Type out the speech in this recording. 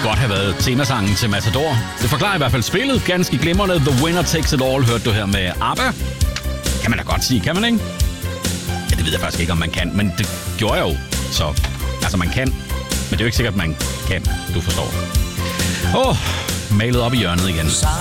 godt have været temasangen til Matador. Det forklarer i hvert fald spillet ganske glimrende. The Winner Takes It All hørte du her med ABBA. Kan man da godt sige, kan man ikke? Ja, det ved jeg faktisk ikke, om man kan, men det gjorde jeg jo. Så, altså man kan, men det er jo ikke sikkert, man kan. Du forstår. Malet op i hjørnet igen.